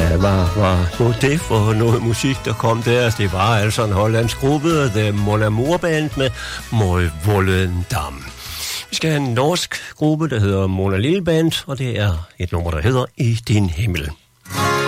var nu det for noget musik, der kom der? Det var altså en hollandsk gruppe, The Mon Amour Band med Moy Wollendam. Vi skal have en norsk gruppe, der hedder Mona Lille Band, og det er et nummer, der hedder I din himmel.